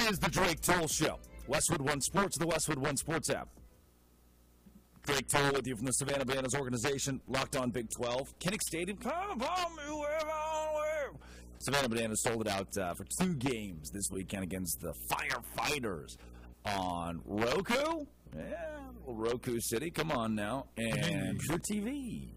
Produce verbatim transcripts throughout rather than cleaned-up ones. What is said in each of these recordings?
is the Drake Toll Show. Westwood One Sports, the Westwood One Sports app. Drake Toll with you from the Savannah Bananas organization, Locked On Big twelve. Kinnick Stadium, come on, whoever, whoever. Savannah Bananas sold it out uh, for two games this weekend against the Firefighters on Roku. Yeah, Roku City, come on now. And Pure T V.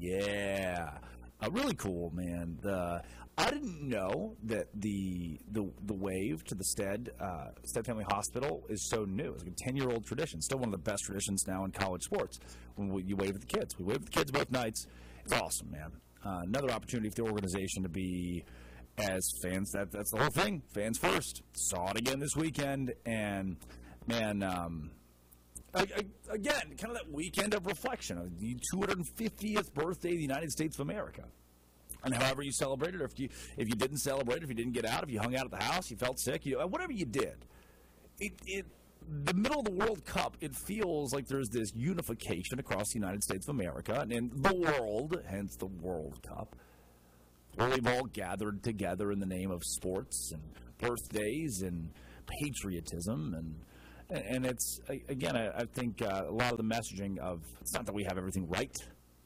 Yeah. Uh, really cool, man. The I didn't know that the the the wave to the Stead uh, Stead Family Hospital is so new. It's like a ten-year-old tradition. Still one of the best traditions now in college sports. When we, you wave at the kids, we wave at the kids both nights. It's awesome, man. Uh, another opportunity for the organization to be as fans. That that's the whole thing. Fans first. Saw it again this weekend, and man. Um, I, I, again, kind of that weekend of reflection, of the two hundred fiftieth birthday of the United States of America. And however you celebrated, or if you if you didn't celebrate, if you didn't get out, if you hung out at the house, you felt sick, you whatever you did, it it the middle of the World Cup, it feels like there's this unification across the United States of America and in the world, hence the World Cup, where we've all gathered together in the name of sports and birthdays and patriotism and. And it's, again, I, I think uh, a lot of the messaging of, it's not that we have everything right,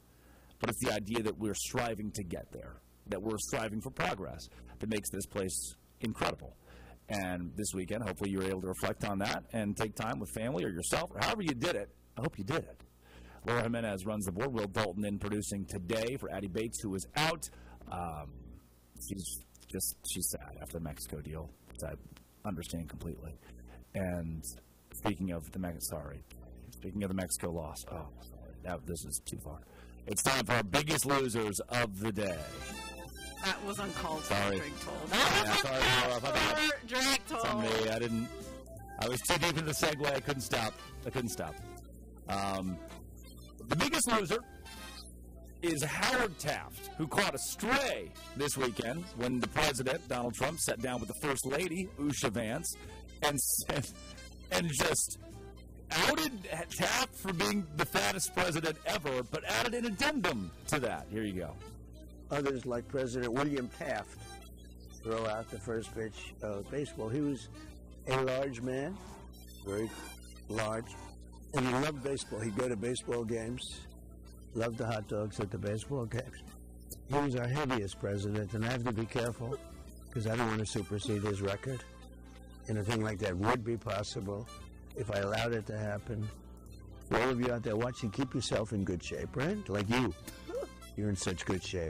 but it's the idea that we're striving to get there, that we're striving for progress that makes this place incredible. And this weekend, hopefully you were able to reflect on that and take time with family or yourself, or however you did it. I hope you did it. Laura Jimenez runs the board. Will Dalton in producing today for Addie Bates, who is out. Um, she's just, she's sad after the Mexico deal, which I understand completely. And speaking of the Mexico, sorry, speaking of the Mexico loss, oh, sorry, that, this is too far. It's time for our biggest losers of the day. That was uncalled for, sorry. Drake Toll. Yeah, sorry, Laura, my bad. Drake Toll. It's on me. I didn't. I was too deep into the segue. I couldn't stop. I couldn't stop. Um, the biggest loser is Howard Taft, who caught a stray this weekend when the president, Donald Trump, sat down with the First Lady, Usha Vance, and said, and just outed Taft for being the fattest president ever, but added an addendum to that. Here you go. Others, like President William Taft, throw out the first pitch of baseball. He was a large man, very large, and he loved baseball. He'd go to baseball games, loved the hot dogs at the baseball games. He was our heaviest president, and I have to be careful because I don't want to supersede his record. And a thing like that would be possible if I allowed it to happen. For all of you out there watching, keep yourself in good shape, right? Like you. You're in such good shape.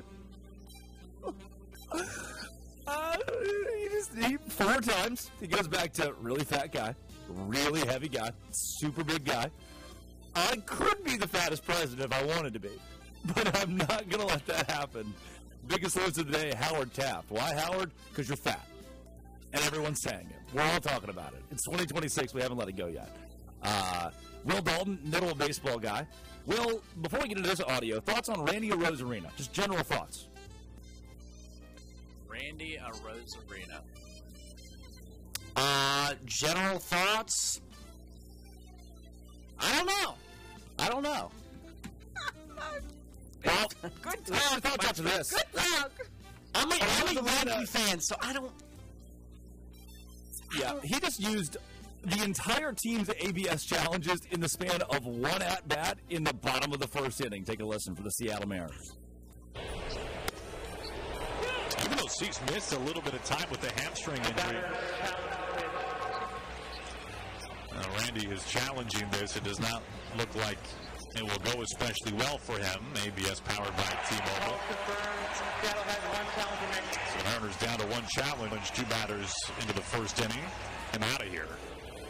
Uh, he just, he, four times. He goes back to really fat guy, really heavy guy, super big guy. I could be the fattest president if I wanted to be, but I'm not going to let that happen. Biggest loser of the day, Howard Taft. Why Howard? Because you're fat. And everyone's saying it. We're all talking about it. It's twenty twenty-six. We haven't let it go yet. Uh, Will Dalton, middle baseball guy. Will, before we get into this audio, thoughts on Randy Arozarena? Just general thoughts. Randy Arozarena. Uh, general thoughts? I don't know. I don't know. Well, Good talk. talk. After this. Good talk. I'm a, I'm a Arozarena- Yankee fan, so I don't... Yeah, he just used the entire team's A B S challenges in the span of one at-bat in the bottom of the first inning. Take a listen for the Seattle Mariners. Even though Cease missed a little bit of time with the hamstring injury. Uh, Randy is challenging this. It does not look like it will go especially well for him. A B S powered by T-Mobile. So Mariners down to one challenge, two batters into the first inning, and out of here.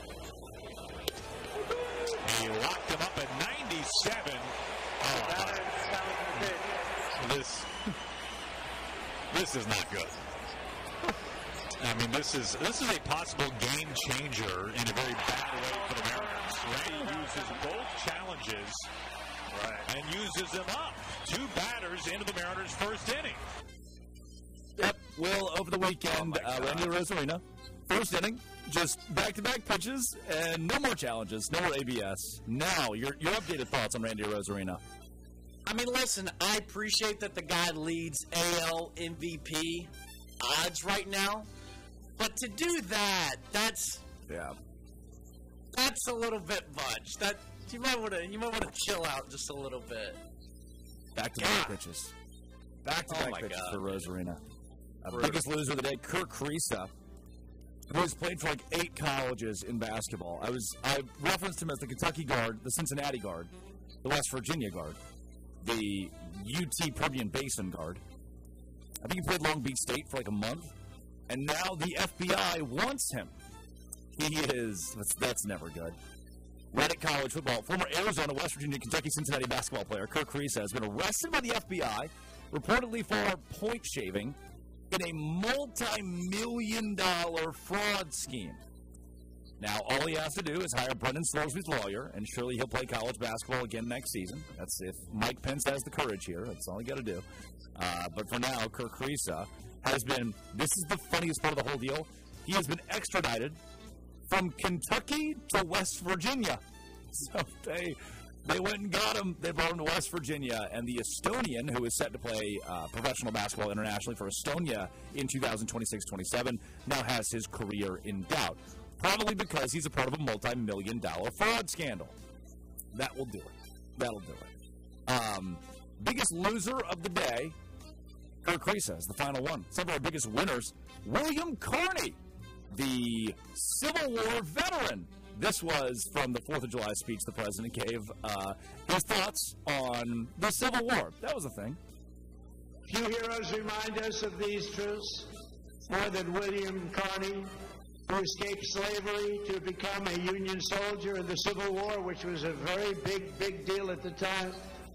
He locked him up at ninety-seven. Oh, this, this is not good. I mean, this is this is a possible game changer in a very bad way for the Mariners. Randy uses both challenges right. and uses them up. Two batters into the Mariners' first inning. Yep, Will, over the weekend, Oh uh, Randy Arozarena, first inning, just back-to-back pitches, and no more challenges, no more A B S. Now, your your updated thoughts on Randy Arozarena. I mean, listen, I appreciate that the guy leads A L M V P odds right now, But to do that, that's Yeah. that's a little bit much. That you might want to you might want to chill out just a little bit. Back to God. back pitches. Back to Oh back my pitches God. for Rosarina. Uh, Brutal. biggest loser of the day, Kirk Kriisa, who has played for like eight colleges in basketball. I was I referenced him as the Kentucky guard, the Cincinnati guard, the West Virginia guard, the U T Permian Basin guard. I think he played Long Beach State for like a month, and now the F B I wants him. He is that's, that's never good. Reddit College football, former Arizona, West Virginia, Kentucky, Cincinnati basketball player Kirk Kriisa has been arrested by the F B I, reportedly for point shaving in a multi-million dollar fraud scheme. Now, all he has to do is hire Brendan Slorsby's lawyer, and surely he'll play college basketball again next season. That's if Mike Pence has the courage here. That's all he got to do. Uh, but for now, Kirk Kriisa has been, this is the funniest part of the whole deal, he has been extradited from Kentucky to West Virginia. So they they went and got him. They brought him to West Virginia. And the Estonian, who is set to play uh, professional basketball internationally for Estonia in two thousand twenty-six twenty-seven, now has his career in doubt. Probably because he's a part of a multi-million dollar fraud scandal. That will do it. That'll do it. Um, biggest loser of the day, Kirk Kriisa is the final one. Some of our biggest winners, William Carney, the Civil War veteran. This was from the fourth of July speech the president gave, uh, his thoughts on the Civil War. That was a thing. Few heroes remind us of these truths more than William Carney, who escaped slavery to become a Union soldier in the Civil War, which was a very big, big deal at the time.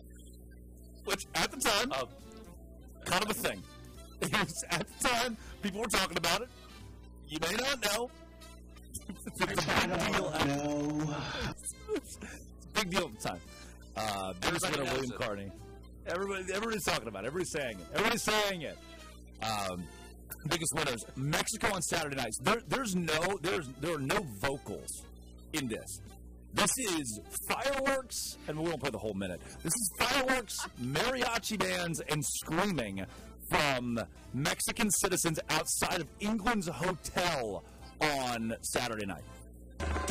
Which, at the time, uh, kind of a thing. It was, at the time, people were talking about it. You may not know. It's a big deal. No. It's a big deal at the time. Uh, biggest Everybody winner, knows William it. Carney. Everybody, everybody's talking about it. Everybody's saying it. Everybody's saying it. Um, biggest winners, Mexico on Saturday nights. There, there's no, there's, there are no vocals in this. This is fireworks, and we won't play the whole minute. This is fireworks, mariachi bands, and screaming from Mexican citizens outside of England's hotel on Saturday night.